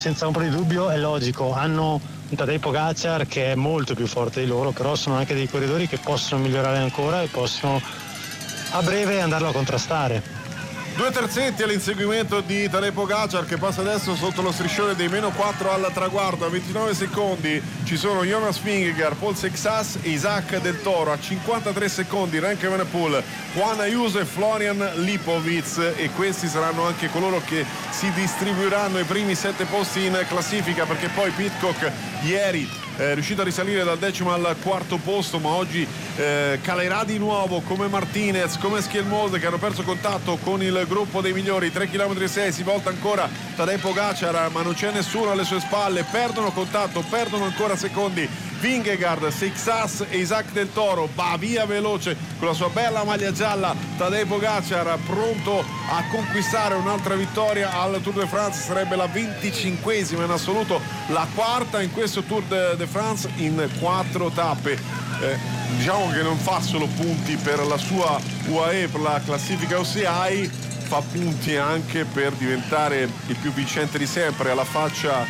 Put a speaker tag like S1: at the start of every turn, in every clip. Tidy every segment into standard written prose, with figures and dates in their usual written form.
S1: senza ombra di dubbio è logico, hanno un Tadej Pogačar che è molto più forte di loro, però sono anche dei corridori che possono migliorare ancora e possono a breve andarlo a contrastare.
S2: Due terzetti all'inseguimento di Tadej Pogačar, che passa adesso sotto lo striscione dei meno 4 al traguardo. A 29 secondi ci sono Jonas Vingegaard, Paul Seixas e Isaac Del Toro. A 53 secondi Remco Evenepoel, Juan Ayuso e Florian Lipovic, e questi saranno anche coloro che si distribuiranno i primi 7 posti in classifica, perché poi Pidcock ieri è riuscito a risalire dal 10° al 4° posto, ma oggi calerà di nuovo, come Martinez, come Schielmose, che hanno perso contatto con il gruppo dei migliori. 3 km e 6, si volta ancora Tadej Pogačar, ma non c'è nessuno alle sue spalle, perdono contatto, perdono ancora secondi Vingegaard, Seixas e Isaac Del Toro. Va via veloce con la sua bella maglia gialla Tadej Pogačar, pronto a conquistare un'altra vittoria al Tour de France. Sarebbe la 25esima in assoluto, la quarta in questo Tour de France in 4 tappe. Diciamo che non fa solo punti per la sua UAE, per la classifica UCI, fa punti anche per diventare il più vincente di sempre, alla faccia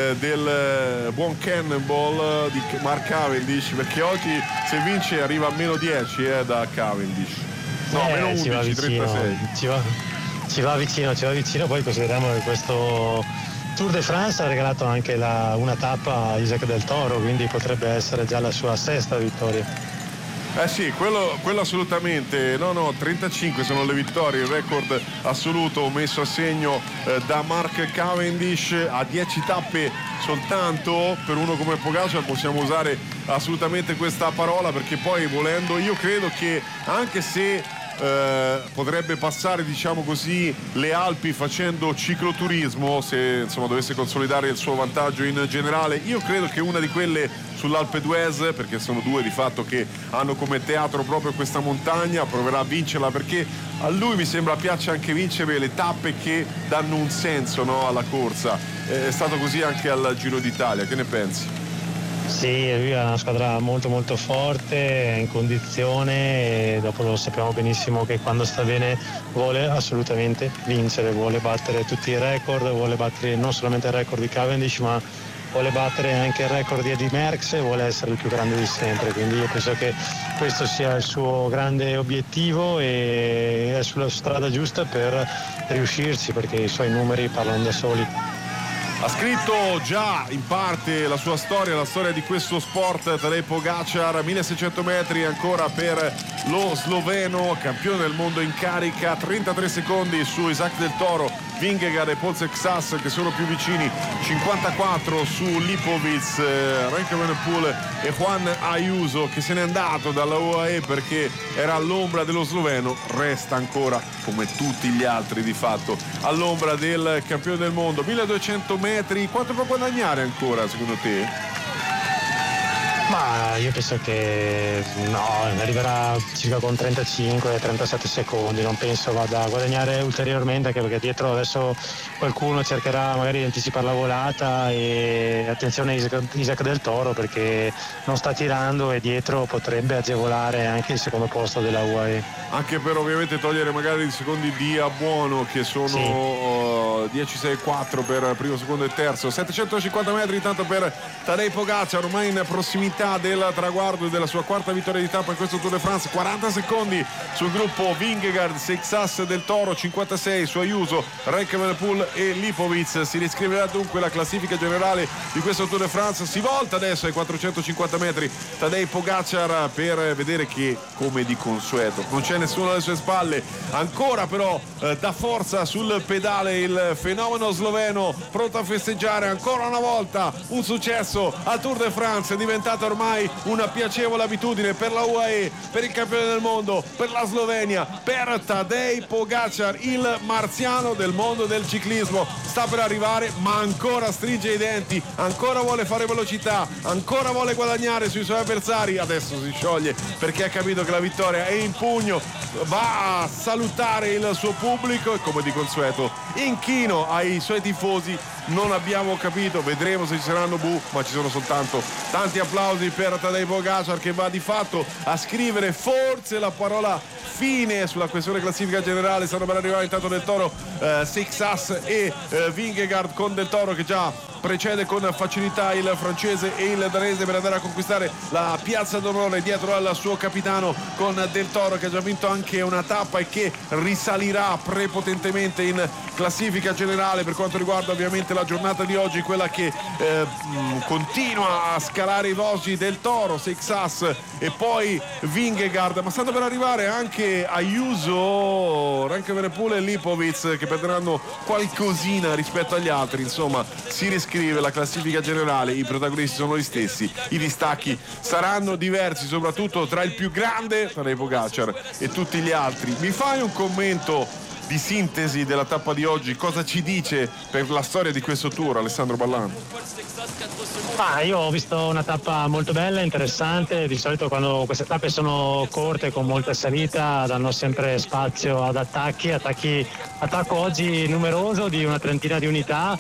S2: del buon Cannonball di Mark Cavendish, perché oggi se vince arriva a meno 10 da Cavendish, no, meno 11, 36.
S1: Ci va vicino, poi consideriamo che questo Tour de France ha regalato anche una tappa a Isaac Del Toro, quindi potrebbe essere già la sua 6ª vittoria.
S2: Sì, quello assolutamente. No, 35 sono le vittorie, il record assoluto messo a segno da Mark Cavendish a 10 tappe soltanto. Per uno come Pogačar possiamo usare assolutamente questa parola, perché poi volendo io credo che anche se potrebbe passare, diciamo così, le Alpi facendo cicloturismo, se insomma dovesse consolidare il suo vantaggio in generale, io credo che una di quelle sull'Alpe d'Huez, perché sono due di fatto che hanno come teatro proprio questa montagna, proverà a vincerla, perché a lui mi sembra piaccia anche vincere le tappe che danno un senso, no, alla corsa. È stato così anche al Giro d'Italia, che ne pensi?
S1: Sì, lui ha una squadra molto molto forte, è in condizione, e dopo lo sappiamo benissimo che quando sta bene vuole assolutamente vincere, vuole battere tutti i record, vuole battere non solamente il record di Cavendish, ma vuole battere anche il record di Eddy Merckx e vuole essere il più grande di sempre, quindi io penso che questo sia il suo grande obiettivo e è sulla strada giusta per riuscirci, perché i suoi numeri parlano da soli.
S2: Ha scritto già in parte la sua storia, la storia di questo sport Tadej Pogačar. 1600 metri ancora per lo sloveno, campione del mondo in carica. 33 secondi su Isaac Del Toro, Vingegaard e Paul Seixas che sono più vicini, 54 su Lipovic, Remco Evenepoel e Juan Ayuso, che se n'è andato dalla UAE perché era all'ombra dello sloveno. Resta ancora, come tutti gli altri di fatto, all'ombra del campione del mondo. 1200 metri, quanto può guadagnare ancora secondo te?
S1: Ma io penso che arriverà circa con 35-37 secondi, non penso vada a guadagnare ulteriormente, anche perché dietro adesso qualcuno cercherà magari di anticipare la volata, e attenzione a Isaac Del Toro perché non sta tirando e dietro potrebbe agevolare anche il secondo posto della UAE.
S2: Anche per ovviamente togliere magari i secondi di Abuono, che sono 10-6-4 per primo, secondo e terzo. 750 metri intanto per Tadej Pogačar, ormai in prossimità del traguardo e della sua quarta vittoria di tappa in questo Tour de France. 40 secondi sul gruppo Vingegaard, Seixas, Del Toro, 56 su Ayuso, Remco Evenepoel e Lipovic. Si riscriverà dunque la classifica generale di questo Tour de France. Si volta adesso ai 450 metri Tadej Pogačar per vedere che, come di consueto, non c'è nessuno alle sue spalle. Ancora però dà forza sul pedale il fenomeno sloveno, pronto a festeggiare ancora una volta un successo al Tour de France. È diventata ormai una piacevole abitudine per la UAE, per il campione del mondo, per la Slovenia, per Tadej Pogačar, il marziano del mondo del ciclismo. Sta per arrivare, ma ancora stringe i denti, ancora vuole fare velocità, ancora vuole guadagnare sui suoi avversari. Adesso si scioglie perché ha capito che la vittoria è in pugno, va a salutare il suo pubblico e, come di consueto, inchino ai suoi tifosi non abbiamo capito, vedremo se ci saranno bu, ma ci sono soltanto tanti applausi per Tadej Pogačar, che va di fatto a scrivere forse la parola fine sulla questione classifica generale. Stanno per arrivare intanto Del Toro, Seixas e Vingegaard, con Del Toro che già precede con facilità il francese e il danese per andare a conquistare la piazza d'onore dietro al suo capitano, con Del Toro che ha già vinto anche una tappa e che risalirà prepotentemente in classifica generale. Per quanto riguarda ovviamente la giornata di oggi, quella che continua a scalare i vosgi: Del Toro, Seixas e poi Vingegaard, ma stanno per arrivare anche Ayuso, Ranke-Venepul e Lipovic, che perderanno qualcosina rispetto agli altri. Insomma, si riscrive la classifica generale, i protagonisti sono gli stessi, i distacchi saranno diversi, soprattutto tra il più grande, Tadej Pogačar, e tutti gli altri. Mi fai un commento di sintesi della tappa di oggi? Cosa ci dice per la storia di questo Tour, Alessandro Ballan?
S1: Io ho visto una tappa molto bella, interessante. Di solito quando queste tappe sono corte con molta salita danno sempre spazio ad attacco oggi numeroso di una trentina di unità.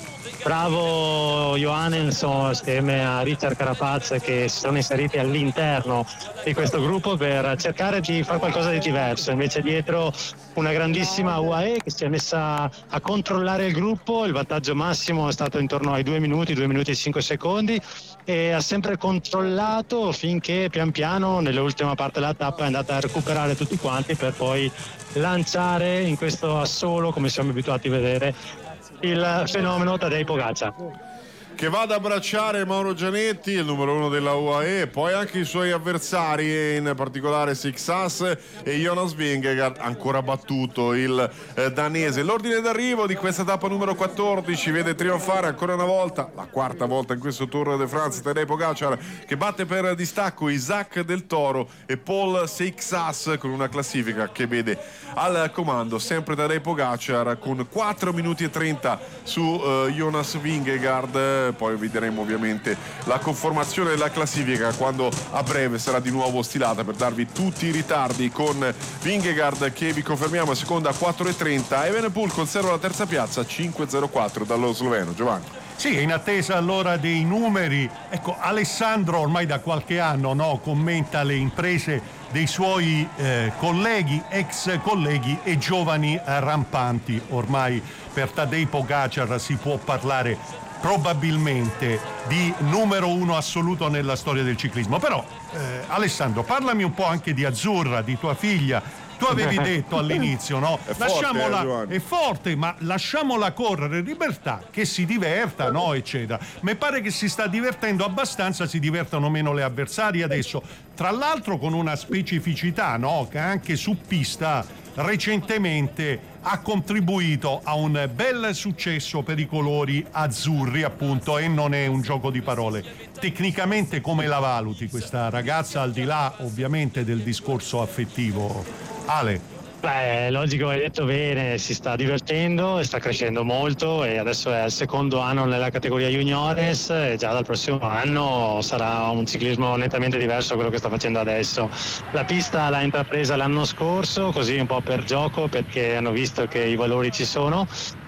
S1: Bravo Johannesson assieme a Richard Carapaz, che si sono inseriti all'interno di questo gruppo per cercare di fare qualcosa di diverso. Invece dietro una grandissima UAE che si è messa a controllare il gruppo. Il vantaggio massimo è stato intorno ai 2 minuti e 5 secondi, e ha sempre controllato finché pian piano nell'ultima parte della tappa è andata a recuperare tutti quanti per poi lanciare in questo assolo, come siamo abituati a vedere, il fenomeno Tadej Pogačar,
S2: che va ad abbracciare Mauro Gianetti, il numero 1 della UAE, poi anche i suoi avversari, in particolare Seixas e Jonas Vingegaard, ancora battuto il danese. L'ordine d'arrivo di questa tappa numero 14 vede trionfare ancora una volta, la quarta volta in questo Tour de France, Tadej Pogačar, che batte per distacco Isaac Del Toro e Paul Seixas, con una classifica che vede al comando sempre Tadej Pogačar con 4 minuti e 30 su Jonas Vingegaard. Poi vedremo ovviamente la conformazione della classifica quando a breve sarà di nuovo stilata, per darvi tutti i ritardi, con Vingegaard che vi confermiamo è seconda a 4,30 e Venepul conserva la terza piazza 5,04 dallo sloveno. Giovanni.
S3: Sì, in attesa allora dei numeri. Ecco, Alessandro ormai da qualche anno commenta le imprese dei suoi colleghi, ex colleghi e giovani rampanti. Ormai per Tadej Pogačar si può parlare probabilmente di numero 1 assoluto nella storia del ciclismo. Però Alessandro, parlami un po' anche di Azzurra, di tua figlia. Tu avevi detto all'inizio, no? È forte, ma lasciamola correre, libertà, che si diverta, no? Eccetera. Mi pare che si sta divertendo abbastanza, si divertano meno le avversarie adesso. Tra l'altro con una specificità, no? Che anche su pista recentemente ha contribuito a un bel successo per i colori azzurri, appunto, e non è un gioco di parole. Tecnicamente come la valuti questa ragazza, al di là ovviamente del discorso affettivo, Ale?
S1: Logico, hai detto bene, si sta divertendo e sta crescendo molto, e adesso è al secondo anno nella categoria juniores, e già dal prossimo anno sarà un ciclismo nettamente diverso da quello che sta facendo adesso. La pista l'ha intrapresa l'anno scorso, così un po' per gioco, perché hanno visto che i valori ci sono,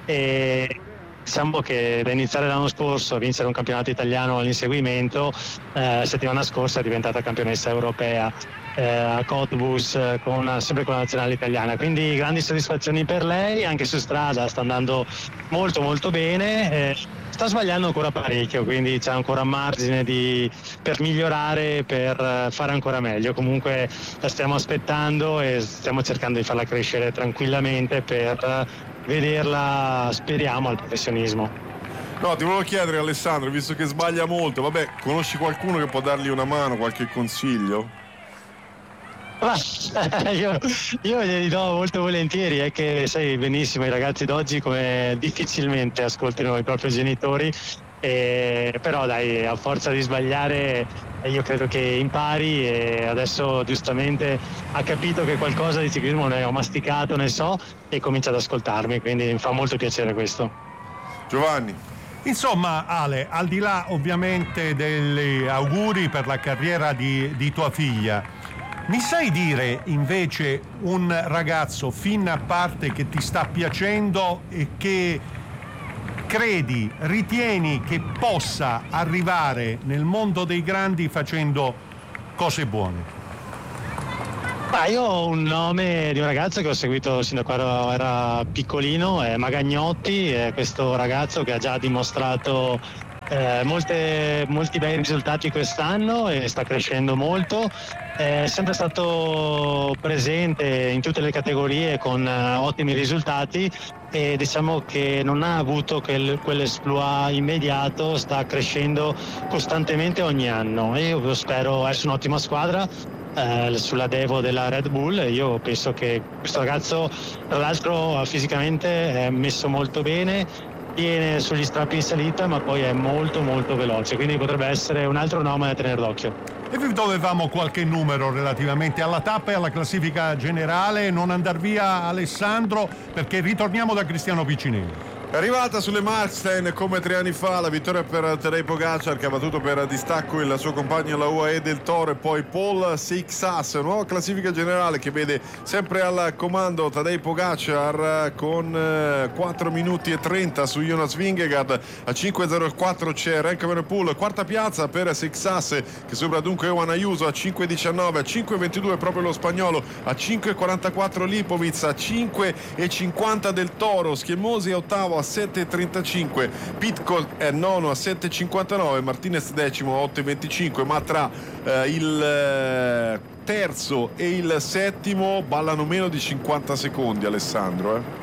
S1: e diciamo che da iniziare l'anno scorso a vincere un campionato italiano all'inseguimento, settimana scorsa è diventata campionessa europea a Cottbus, sempre con la nazionale italiana, quindi grandi soddisfazioni per lei. Anche su strada sta andando molto molto bene, sta sbagliando ancora parecchio, quindi c'è ancora margine per migliorare, per fare ancora meglio. Comunque la stiamo aspettando e stiamo cercando di farla crescere tranquillamente per vederla, speriamo, al professionismo.
S2: No, ti volevo chiedere, Alessandro, visto che sbaglia molto, conosci qualcuno che può dargli una mano, qualche consiglio?
S1: Io glieli do molto volentieri, è che sai benissimo i ragazzi d'oggi come difficilmente ascoltano i propri genitori, però dai, a forza di sbagliare io credo che impari, e adesso giustamente ha capito che qualcosa di ciclismo ne ho masticato, ne so, e comincia ad ascoltarmi, quindi mi fa molto piacere questo.
S2: Giovanni.
S3: Insomma, Ale, al di là ovviamente degli auguri per la carriera di tua figlia, mi sai dire invece un ragazzo fin a parte che ti sta piacendo e che ritieni che possa arrivare nel mondo dei grandi facendo cose buone?
S1: Io ho un nome di un ragazzo che ho seguito sin da quando era piccolino, è Magagnotti, è questo ragazzo che ha già dimostrato molti bei risultati quest'anno e sta crescendo molto. È sempre stato presente in tutte le categorie con ottimi risultati e diciamo che non ha avuto quell'esploit immediato, sta crescendo costantemente ogni anno e io spero essere un'ottima squadra sulla Devo della Red Bull. Io penso che questo ragazzo, tra l'altro, fisicamente è messo molto bene, viene sugli strappi in salita, ma poi è molto molto veloce, quindi potrebbe essere un altro nome da tenere d'occhio.
S3: E vi dovevamo qualche numero relativamente alla tappa e alla classifica generale. Non andar via Alessandro, perché ritorniamo da Cristiano Piccinelli.
S2: È arrivata sulle Markstein come 3 anni fa la vittoria per Tadej Pogacar, che ha battuto per distacco il suo compagno alla UAE del Toro e poi Paul Sixas. Nuova classifica generale che vede sempre al comando Tadej Pogacar con 4 minuti e 30 su Jonas Vingegaard. A 5.04 c'è Remco Evenepoel, quarta piazza per Sixas che sopra dunque Juan Ayuso a 5.19, a 5.22 proprio lo spagnolo, a 5.44 Lipovic, a 5.50 del Toro, Schiemosi è ottavo a 7.35, Pitcock è nono a 7.59, Martinez decimo a 8.25, ma tra il terzo e il settimo ballano meno di 50 secondi, Alessandro.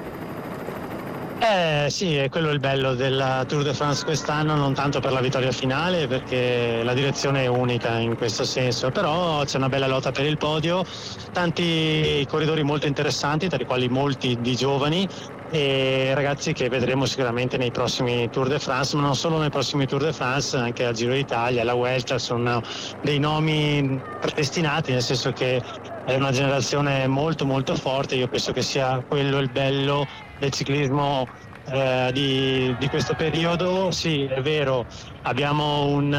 S1: Sì, è quello il bello della Tour de France quest'anno, non tanto per la vittoria finale, perché la direzione è unica in questo senso, però c'è una bella lotta per il podio, tanti corridori molto interessanti, tra i quali molti di giovani, e ragazzi che vedremo sicuramente nei prossimi Tour de France, ma non solo nei prossimi Tour de France, anche al Giro d'Italia, alla Vuelta, sono dei nomi predestinati, nel senso che è una generazione molto molto forte. Io penso che sia quello il bello del ciclismo di questo periodo. Sì, è vero, abbiamo un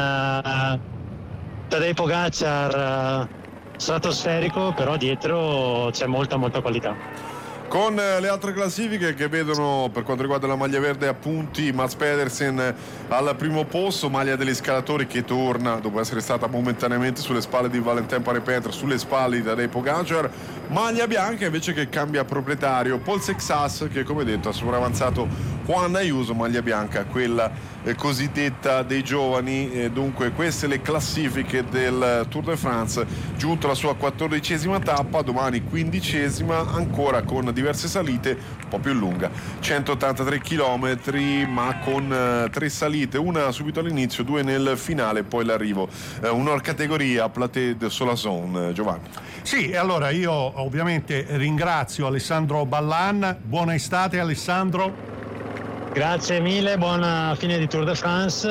S1: Tadej Pogacar stratosferico, però dietro c'è molta qualità.
S2: Con le altre classifiche che vedono per quanto riguarda la maglia verde a punti Mats Pedersen al primo posto, maglia degli scalatori che torna dopo essere stata momentaneamente sulle spalle di Valentin Paris-Petre, sulle spalle di Tadej Pogacar, maglia bianca invece che cambia proprietario, Paul Sixas che come detto ha sopravanzato Juan Ayuso, maglia bianca quella cosiddetta dei giovani. Dunque queste le classifiche del Tour de France, giunto alla sua 14ª tappa, domani 15ª, ancora con diverse salite, un po' più lunga, 183 km ma con 3 salite, una subito all'inizio, 2 nel finale, poi l'arrivo, un'or categoria Plateau de Solasson. Giovanni.
S3: Sì, allora io ovviamente ringrazio Alessandro Ballan, buona estate Alessandro.
S1: Grazie mille, buona fine di Tour de France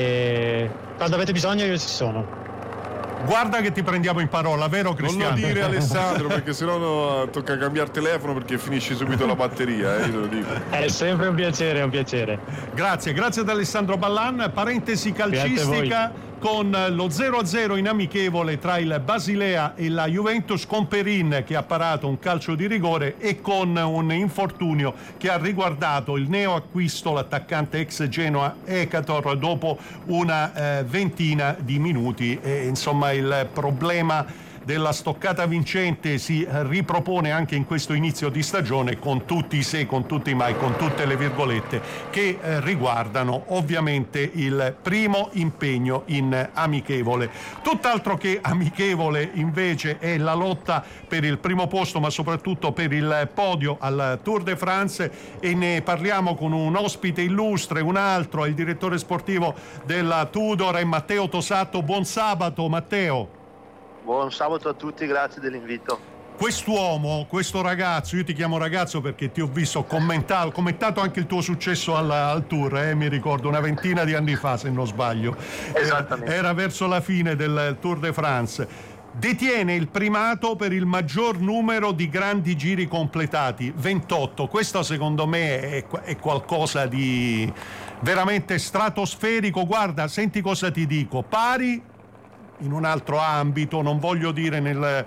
S1: e quando avete bisogno io ci sono.
S2: Guarda che ti prendiamo in parola, vero Cristiano? Non lo dire Alessandro, perché sennò tocca cambiare telefono perché finisci subito la batteria, io te lo dico.
S1: È sempre un piacere, un piacere.
S3: Grazie ad Alessandro Ballan. Parentesi calcistica con lo 0-0 in amichevole tra il Basilea e la Juventus, con Perin che ha parato un calcio di rigore e con un infortunio che ha riguardato il neoacquisto, l'attaccante ex Genoa Ekator, dopo una ventina di minuti. E, insomma, il problema della stoccata vincente si ripropone anche in questo inizio di stagione, con tutti i se, con tutti i mai, con tutte le virgolette che riguardano ovviamente il primo impegno in amichevole. Tutt'altro che amichevole invece è la lotta per il primo posto, ma soprattutto per il podio al Tour de France, e ne parliamo con un ospite illustre, un altro, il direttore sportivo della Tudor, è Matteo Tosato. Buon sabato Matteo.
S4: Buon sabato a tutti, grazie dell'invito.
S3: Quest'uomo, questo ragazzo, io ti chiamo ragazzo perché ti ho visto commentato anche il tuo successo al Tour, mi ricordo una ventina di anni fa se non sbaglio.
S4: Esattamente.
S3: Era verso la fine del Tour de France. Detiene il primato per il maggior numero di grandi giri completati, 28. Questo secondo me è qualcosa di veramente stratosferico. Guarda, senti cosa ti dico, pari in un altro ambito, non voglio dire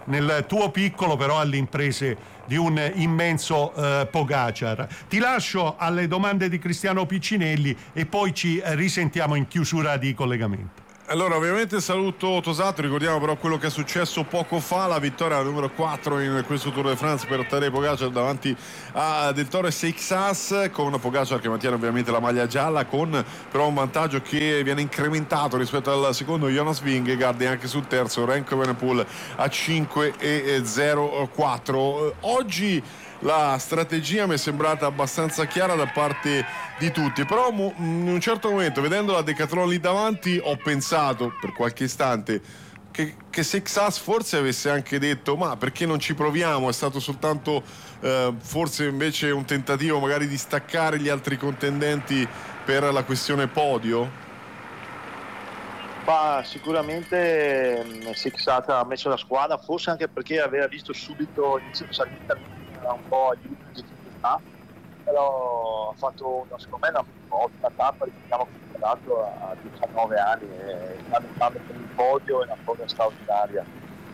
S3: nel tuo piccolo, però alle imprese di un immenso Pogacar. Ti lascio alle domande di Cristiano Piccinelli e poi ci risentiamo in chiusura di collegamento.
S2: Allora, ovviamente saluto Tosato, ricordiamo però quello che è successo poco fa, la vittoria numero 4 in questo Tour de France per Tadej Pogacar davanti a Del Toro e Seixas, con Pogacar che mantiene ovviamente la maglia gialla, con però un vantaggio che viene incrementato rispetto al secondo Jonas Vingegaard e anche sul terzo Remco Evenepoel a 5,04. Oggi la strategia mi è sembrata abbastanza chiara da parte di tutti, però in un certo momento, vedendo la Decathlon lì davanti, ho pensato per qualche istante che Seixas forse avesse anche detto: ma perché non ci proviamo? È stato soltanto forse invece un tentativo magari di staccare gli altri contendenti per la questione podio?
S4: Ma sicuramente Seixas ha messo la squadra, forse anche perché aveva visto subito l'inizio di salita un po' di difficoltà, però ha fatto secondo me una ottima tappa, diciamo, dato a 19 anni, e sta lottando per il podio, è una cosa straordinaria.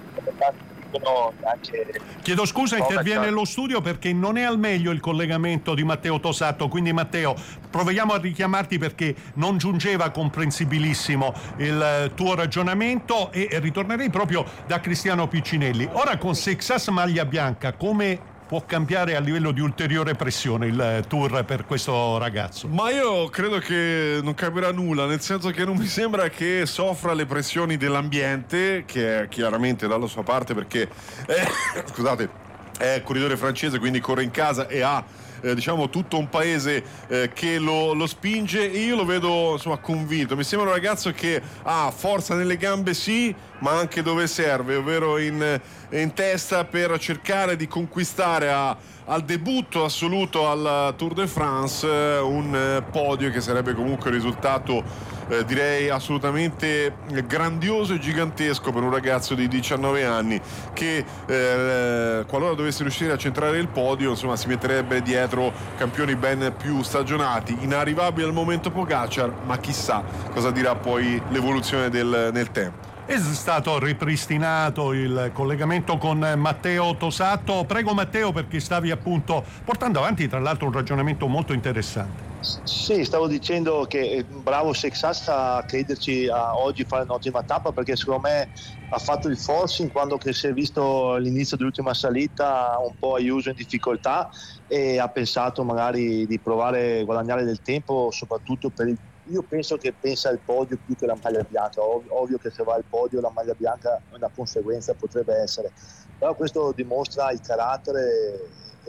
S3: Chiedo scusa, interviene lo studio perché non è al meglio il collegamento di Matteo Tosato, quindi Matteo proviamo a richiamarti perché non giungeva comprensibilissimo il tuo ragionamento, e ritornerei proprio da Cristiano Piccinelli. Ora con Seixas maglia bianca, come può cambiare a livello di ulteriore pressione il Tour per questo ragazzo?
S2: Ma io credo che non cambierà nulla, nel senso che non mi sembra che soffra le pressioni dell'ambiente, che è chiaramente dalla sua parte, perché scusate, è corridore francese, quindi corre in casa e ha diciamo tutto un paese che lo spinge, e io lo vedo insomma convinto. Mi sembra un ragazzo che ha forza nelle gambe, sì, ma anche dove serve, ovvero in testa, per cercare di conquistare al debutto assoluto al Tour de France un podio che sarebbe comunque un risultato direi assolutamente grandioso e gigantesco per un ragazzo di 19 anni che qualora dovesse riuscire a centrare il podio, insomma, si metterebbe dietro campioni ben più stagionati, inarrivabili al momento Pogacar, ma chissà cosa dirà poi l'evoluzione nel tempo.
S3: È stato ripristinato il collegamento con Matteo Tosato. Prego Matteo, perché stavi appunto portando avanti tra l'altro un ragionamento molto interessante.
S4: Sì, stavo dicendo che bravo Seixas a crederci a oggi fare un'ottima tappa, perché secondo me ha fatto il forcing quando che si è visto all'inizio dell'ultima salita un po' Ayuso in difficoltà, e ha pensato magari di provare a guadagnare del tempo, soprattutto per il. Io penso che pensa al podio più che la maglia bianca. Ovvio che se va al podio la maglia bianca è una conseguenza, potrebbe essere, però questo dimostra il carattere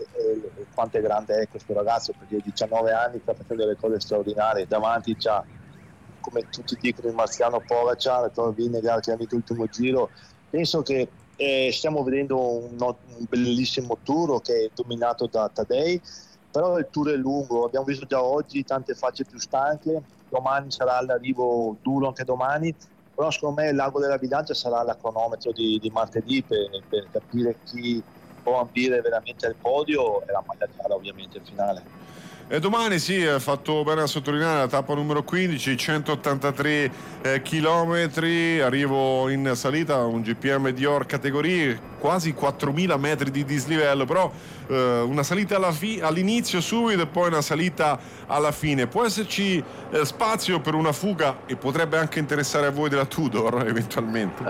S4: e quanto è grande è questo ragazzo, perché a 19 anni sta facendo delle cose straordinarie. Davanti c'ha, come tutti dicono, il marziano Pogacar, Thor Vingegaard che ha vinto l'ultimo giro. Penso che stiamo vedendo un bellissimo Tour che è dominato da Tadej, però il Tour è lungo, abbiamo visto già oggi tante facce più stanche, domani sarà l'arrivo duro anche domani, però secondo me il lago della bilancia sarà la cronometro di martedì per capire chi può ambire veramente al podio, e la maglia gialla ovviamente il finale.
S2: E domani sì, ha fatto bene a sottolineare la tappa numero 15, 183 chilometri, arrivo in salita, un GPM Dior categorie, quasi 4.000 metri di dislivello, però una salita all'inizio subito e poi una salita alla fine. Può esserci spazio per una fuga, e potrebbe anche interessare a voi della Tudor eventualmente.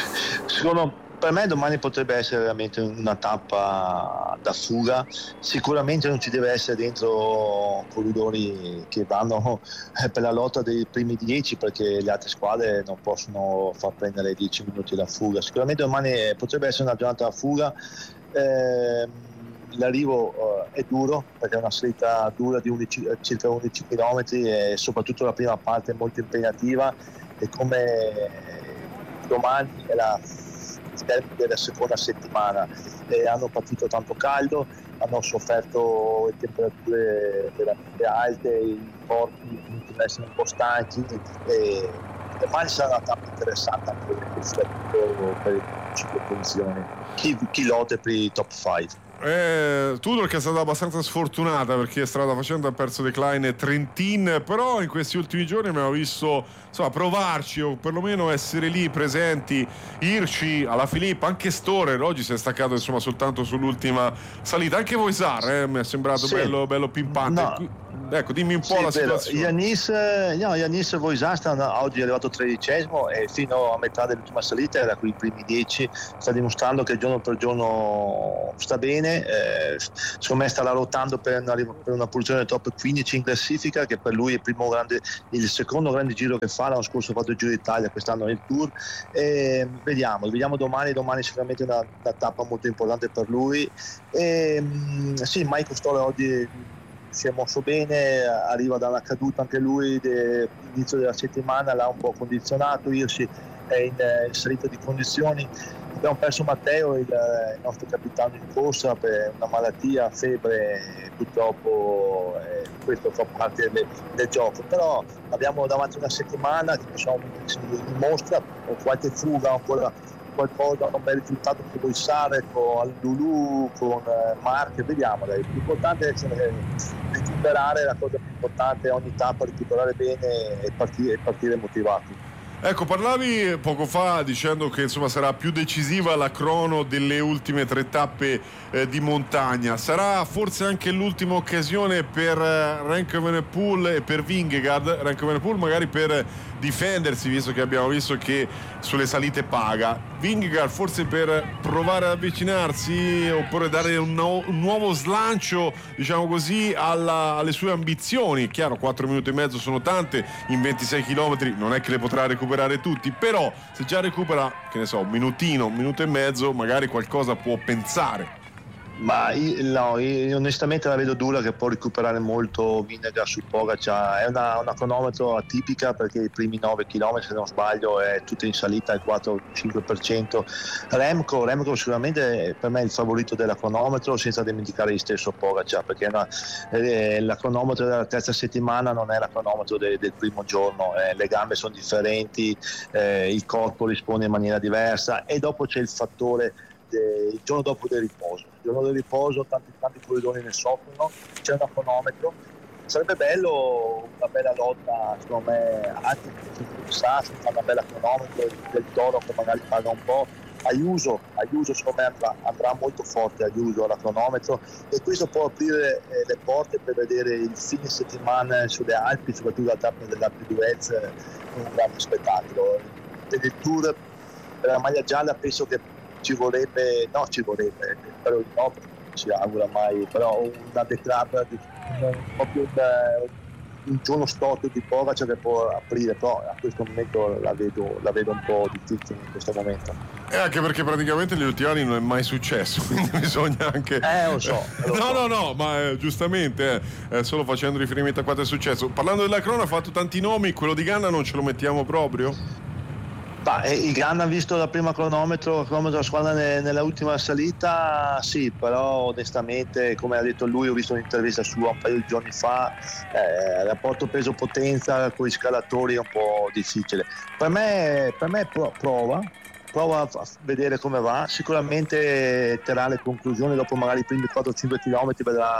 S4: Per me domani potrebbe essere veramente una tappa da fuga. Sicuramente non ci deve essere dentro corridori che vanno per la lotta dei primi 10, perché le altre squadre non possono far prendere 10 minuti da fuga. Sicuramente domani potrebbe essere una giornata da fuga. L'arrivo è duro, perché è una salita dura di circa 11 km e soprattutto la prima parte è molto impegnativa, e come domani è la termine della seconda settimana, hanno partito tanto caldo, hanno sofferto temperature veramente alte, i corpi iniziano ad essere un po' stanchi, e domani sarà una tappa interessante anche per le 5 posizioni, chi lotta per i top 5.
S2: Tudor che è stata abbastanza sfortunata perché strada facendo ha perso Decline e Trentin, però in questi ultimi giorni abbiamo visto provarci o perlomeno essere lì presenti Hirschi, alla Filippa, anche Storer oggi si è staccato soltanto sull'ultima salita, anche Voisar mi è sembrato bello pimpante.
S4: No.
S2: Ecco, dimmi un po' la situazione.
S4: Yanis Voisar oggi è arrivato 13° e fino a metà dell'ultima salita era qui i primi 10, sta dimostrando che giorno per giorno sta bene, secondo me starà lottando per una posizione top 15 in classifica, che per lui è il secondo grande giro che fa. L'anno scorso ha fatto il Giro d'Italia, quest'anno è il Tour, e vediamo domani sicuramente una tappa molto importante per lui. Sì, Michael Stoller oggi si è mosso bene, arriva da una caduta anche lui all'inizio della settimana, l'ha un po' condizionato. Hirschi è in salita di condizioni. Abbiamo perso Matteo, il nostro capitano in corsa, per una malattia, febbre, purtroppo questo fa parte del gioco, però abbiamo davanti una settimana che si dimostra con qualche fuga, ancora qualcosa, un bel risultato con Voisar, con Lulu, con Mark, vediamo. L'importante è recuperare, la cosa più importante è ogni tappa recuperare bene e partire motivati.
S2: Ecco, parlavi poco fa dicendo che sarà più decisiva la crono delle ultime 3 tappe di montagna. Sarà forse anche l'ultima occasione per Remco Evenepoel e per Vingegaard. Remco Evenepoel magari per difendersi, visto che abbiamo visto che sulle salite paga. Vingegaard forse per provare ad avvicinarsi oppure dare un nuovo slancio, diciamo così, alle sue ambizioni. Chiaro, 4 minuti e mezzo sono tante, in 26 km non è che le potrà recuperare tutti, però se già recupera, che ne so, un minuto e mezzo, magari qualcosa può pensare.
S4: Ma io onestamente la vedo dura, che può recuperare molto Vingegaard su Pogačar. È una cronometro atipica, perché i primi 9 km, se non sbaglio, è tutto in salita al 4-5%. Remco sicuramente per me è il favorito della cronometro, senza dimenticare il stesso Pogačar, perché la cronometro della terza settimana non è la cronometro del primo giorno, le gambe sono differenti, il corpo risponde in maniera diversa, e dopo c'è il fattore il giorno dopo del riposo. Il giorno del riposo tanti corridori ne soffrono, c'è un cronometro. Sarebbe bello, una bella lotta, secondo me, anche se fa una bella cronometro del Toro, che magari paga un po'. Ayuso secondo me andrà molto forte alla cronometro, e questo può aprire le porte per vedere il fine settimana sulle Alpi, soprattutto la tappa dell'Alpe d'Huez, un grande spettacolo. Per il Tour, per la maglia gialla, penso che ci vorrebbe, spero di no, non si augura mai, però una declab, proprio un giorno storto di Pogačar che può aprire, però a questo momento la vedo un po' difficile in questo momento.
S2: Anche perché praticamente negli ultimi anni non è mai successo, quindi bisogna anche...
S4: Lo so.
S2: No, ma giustamente, solo facendo riferimento a quanto è successo. Parlando della crono, ha fatto tanti nomi, quello di Ganna non ce lo mettiamo proprio?
S4: Il Ganna ha visto la prima cronometro della squadra nella ultima salita, sì, però onestamente, come ha detto lui, ho visto un'intervista sua un paio di giorni fa, il rapporto peso-potenza con i scalatori è un po' difficile. Per me prova a vedere come va, sicuramente terrà le conclusioni dopo magari i primi 4-5 km,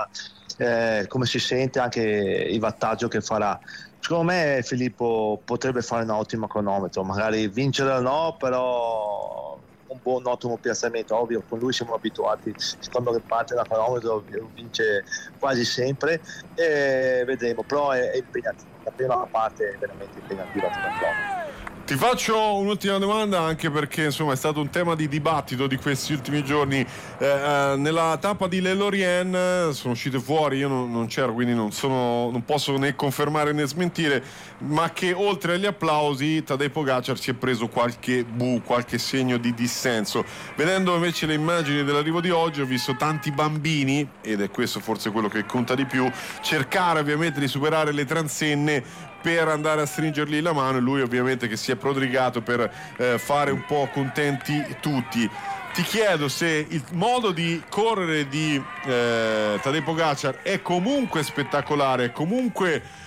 S4: vedrà come si sente, anche il wattaggio che farà. Secondo me Filippo potrebbe fare un ottimo cronometro, magari vincere no, però un ottimo piazzamento. Ovvio, con lui siamo abituati, secondo che parte da cronometro vince quasi sempre, e vedremo, però è impegnativo, la prima parte è veramente impegnativa per la cronometro.
S2: Ti faccio un'ultima domanda, anche perché è stato un tema di dibattito di questi ultimi giorni. Nella tappa di Le Lorient sono uscite fuori, io non c'ero, quindi non posso né confermare né smentire, ma che oltre agli applausi Tadej Pogačar si è preso qualche segno di dissenso. Vedendo invece le immagini dell'arrivo di oggi, ho visto tanti bambini, ed è questo forse quello che conta di più, cercare ovviamente di superare le transenne per andare a stringergli la mano, e lui ovviamente che si è prodrigato per fare un po' contenti tutti. Ti chiedo se il modo di correre di Tadej Pogačar è comunque spettacolare, è comunque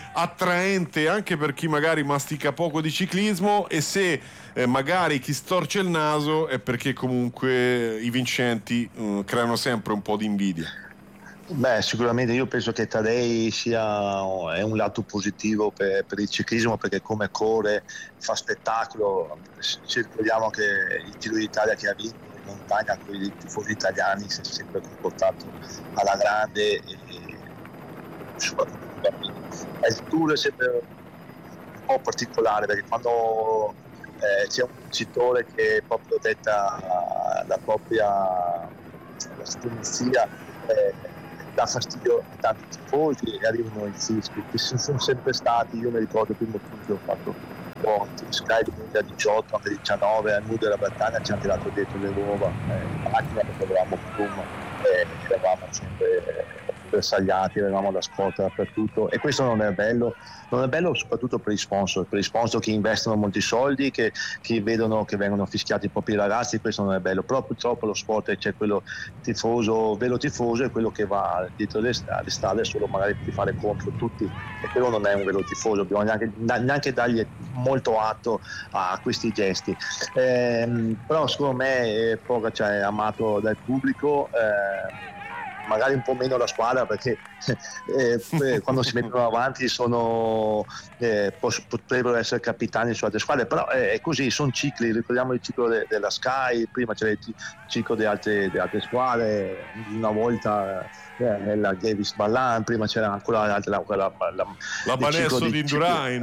S2: attraente anche per chi magari mastica poco di ciclismo, e se magari chi storce il naso è perché comunque i vincenti creano sempre un po' di invidia.
S4: Beh, sicuramente io penso che Tadei è un lato positivo per il ciclismo, perché come corre, fa spettacolo. Ci ricordiamo che il Giro d'Italia che ha vinto in montagna con i tifosi italiani si è sempre comportato alla grande, e soprattutto il Tour è sempre un po' particolare, perché quando c'è un vincitore che proprio detta la propria supremazia, dà fastidio a tanti tifosi e arrivano i fischi che sono sempre stati. Io mi ricordo il primo punto che ho fatto Sky del 2018, anche 2019, a Nudo della Battaglia ci hanno tirato dietro le uova, la macchina perché avevamo Plum, eravamo sempre bersagliati, avevamo la scorta dappertutto, e questo non è bello soprattutto per gli sponsor che investono molti soldi, che vedono che vengono fischiati i propri ragazzi. Questo non è bello, però purtroppo lo sport c'è quello tifoso, vero tifoso, è quello che va dietro le strade solo magari per fare contro tutti, e quello non è un vero tifoso. Bisogna neanche dargli molto atto a questi gesti, però secondo me Pogačar è amato dal pubblico, magari un po' meno la squadra, perché quando si mettono avanti potrebbero essere capitani su altre squadre, però è così, sono cicli. Ricordiamo il ciclo della Sky, prima c'era il ciclo di altre squadre, una volta la Davis Ballan, prima c'era ancora la
S2: Banesso di Indurain,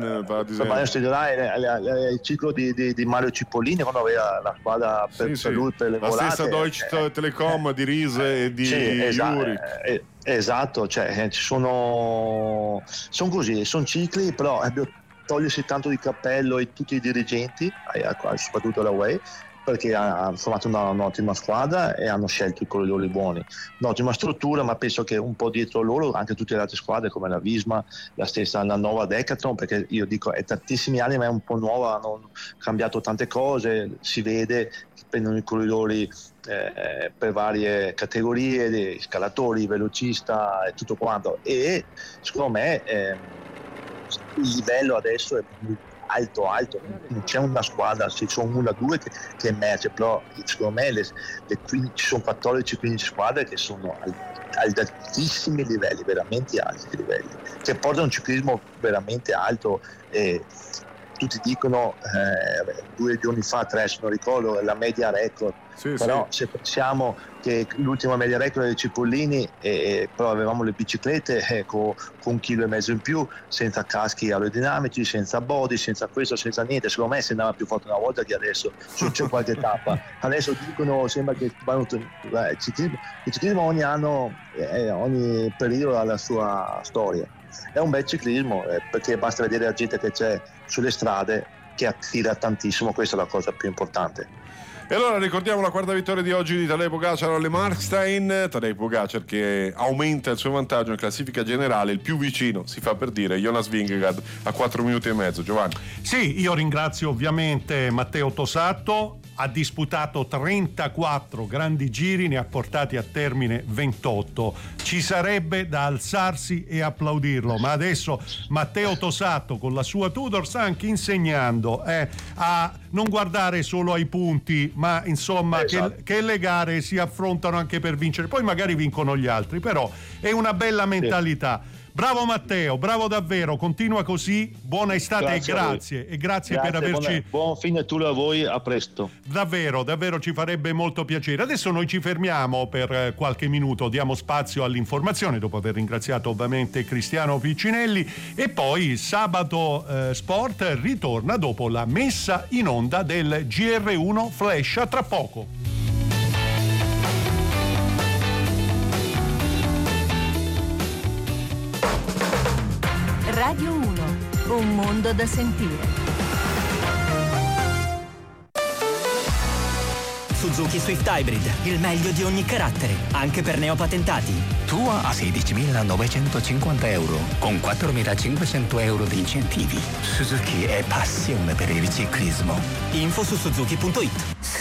S4: il ciclo di Mario Cipollini quando aveva la squadra per lui, per le volate, la
S2: stessa Deutsche Telekom di Riese e di Juri.
S4: Esatto, cioè sono così, sono cicli, però togliersi tanto di cappello e tutti i dirigenti, soprattutto la UAE, perché hanno formato un'ottima squadra e hanno scelto i corridori buoni, un'ottima struttura, ma penso che un po' dietro loro anche tutte le altre squadre come la Visma, la nuova Decathlon, perché io dico è tantissimi anni ma è un po' nuova, hanno cambiato tante cose, si vede che prendono i corridori per varie categorie, di scalatori, velocista e tutto quanto, e secondo me il livello adesso è alto, non c'è una squadra, ci sono una o due che emerge, però secondo me ci sono 14-15 squadre che sono ad altissimi livelli, veramente alti livelli, che portano un ciclismo veramente alto. Tutti dicono 2 giorni fa, 3 se non ricordo, la media record, però se pensiamo che l'ultima media record dei Cipollini, però avevamo le biciclette con 1,5 kg in più, senza caschi aerodinamici, senza body, senza questo, senza niente. Secondo me si andava più forte una volta che adesso, c'è qualche tappa. Adesso dicono, sembra che il ciclismo ogni anno, ogni periodo ha la sua storia. È un bel ciclismo, perché basta vedere la gente che c'è sulle strade, che attira tantissimo, questa è la cosa più importante.
S2: E allora ricordiamo la quarta vittoria di oggi di Tadej Pogačar alle Markstein. Tadej Pogačar che aumenta il suo vantaggio in classifica generale, il più vicino, si fa per dire, Jonas Vingegaard a 4 minuti e mezzo. Giovanni.
S3: Sì, io ringrazio ovviamente Matteo Tosato, ha disputato 34 grandi giri, ne ha portati a termine 28. Ci sarebbe da alzarsi e applaudirlo, ma adesso Matteo Tosato con la sua Tudor sta anche insegnando a non guardare solo ai punti, ma insomma che le gare si affrontano anche per vincere, poi magari vincono gli altri, però è una bella mentalità. Bravo Matteo, bravo davvero, continua così, buona estate e grazie per averci...
S4: Buon fine tour a voi, a presto.
S3: Davvero ci farebbe molto piacere. Adesso noi ci fermiamo per qualche minuto, diamo spazio all'informazione dopo aver ringraziato ovviamente Cristiano Piccinelli, e poi Sabato Sport ritorna dopo la messa in onda del GR1 Flash. A tra poco.
S5: Radio 1, un mondo da sentire.
S6: Suzuki Swift Hybrid, il meglio di ogni carattere, anche per neopatentati.
S7: Tua a 16.950 euro, con 4.500 euro di incentivi. Suzuki è passione per il ciclismo.
S6: Info su Suzuki.it.